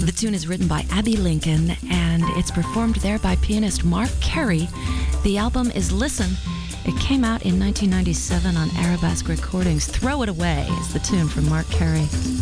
The tune is written by Abby Lincoln, and it's performed there by pianist Mark Carey. The album is Listen. It came out in 1997 on Arabesque Recordings. Throw It Away is the tune from Mark Carey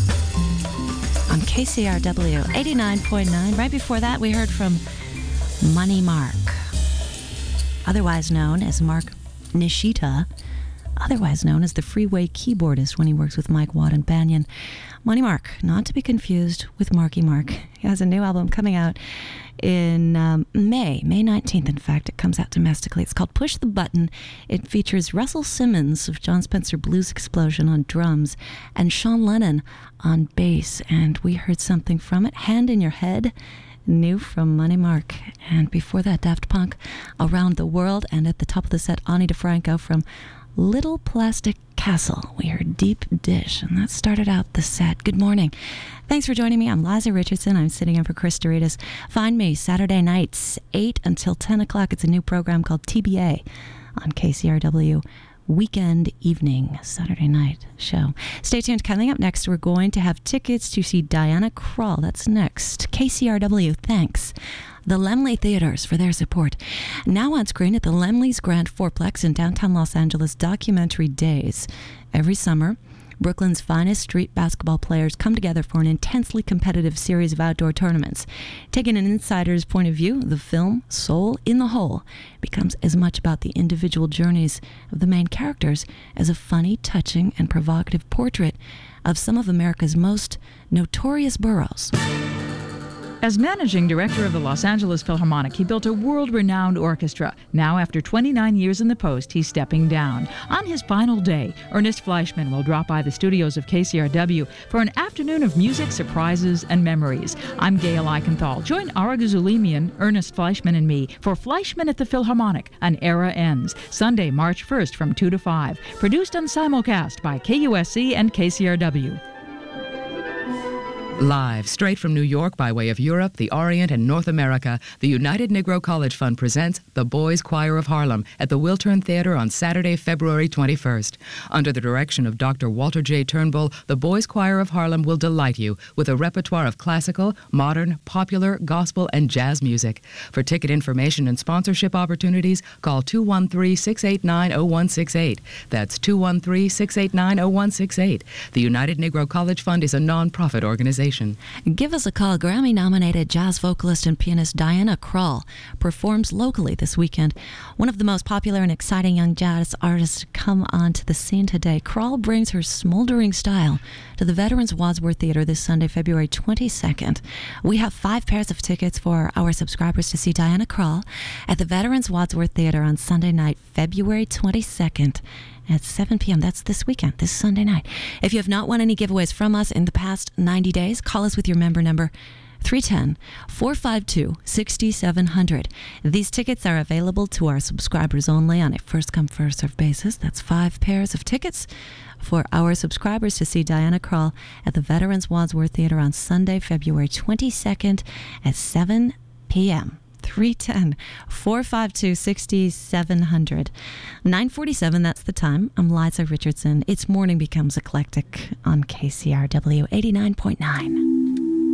on KCRW 89.9. Right before that, we heard from Money Mark, otherwise known as Mark Nishita, otherwise known as the Freeway keyboardist when he works with Mike Watt and Banyan. Money Mark, not to be confused with Marky Mark. He has a new album coming out in May 19th, in fact. It comes out domestically. It's called Push the Button. It features Russell Simmons of John Spencer Blues Explosion on drums and Sean Lennon on bass. And we heard something from it, Hand in Your Head, new from Money Mark. And before that, Daft Punk, Around the World. And at the top of the set, Ani DeFranco from Little Plastic Castle. We heard Deep Dish, and that started out the set. Good morning. Thanks for joining me. I'm Liza Richardson. I'm sitting in for Chris Doritas. Find me Saturday nights, 8 until 10 o'clock. It's a new program called TBA on KCRW. Weekend evening, Saturday night show. Stay tuned. Coming up next, we're going to have tickets to see Diana Krall. That's next. KCRW, thanks the Laemmle Theaters for their support. Now on screen at the Laemmle's Grand Fourplex in downtown Los Angeles, Documentary Days. Every summer, Brooklyn's finest street basketball players come together for an intensely competitive series of outdoor tournaments. Taking an insider's point of view, the film, Soul in the Hole, becomes as much about the individual journeys of the main characters as a funny, touching, and provocative portrait of some of America's most notorious boroughs. As managing director of the Los Angeles Philharmonic, he built a world-renowned orchestra. Now, after 29 years in the post, he's stepping down. On his final day, Ernest Fleischman will drop by the studios of KCRW for an afternoon of music, surprises, and memories. I'm Gail Eichenthal. Join Ara Gazulimian, Ernest Fleischman, and me for Fleischman at the Philharmonic, An Era Ends, Sunday, March 1st from 2 to 5. Produced and simulcast by KUSC and KCRW. Live, straight from New York by way of Europe, the Orient, and North America, the United Negro College Fund presents The Boys Choir of Harlem at the Wiltern Theater on Saturday, February 21st. Under the direction of Dr. Walter J. Turnbull, the Boys Choir of Harlem will delight you with a repertoire of classical, modern, popular, gospel, and jazz music. For ticket information and sponsorship opportunities, call 213-689-0168. That's 213-689-0168. The United Negro College Fund is a non-profit organization. Give us a call. Grammy-nominated jazz vocalist and pianist Diana Krall performs locally this weekend. One of the most popular and exciting young jazz artists to come onto the scene today. Krall brings her smoldering style to the Veterans Wadsworth Theater this Sunday, February 22nd. We have 5 pairs of tickets for our subscribers to see Diana Krall at the Veterans Wadsworth Theater on Sunday night, February 22nd. At 7 p.m. That's this weekend, this Sunday night. If you have not won any giveaways from us in the past 90 days, call us with your member number 310-452-6700. These tickets are available to our subscribers only on a first-come, first-served basis. That's 5 pairs of tickets for our subscribers to see Diana Krall at the Veterans Wadsworth Theater on Sunday, February 22nd at 7 p.m. 310-452-6700. 9:47, that's the time. I'm Liza Richardson. It's Morning Becomes Eclectic on KCRW 89.9.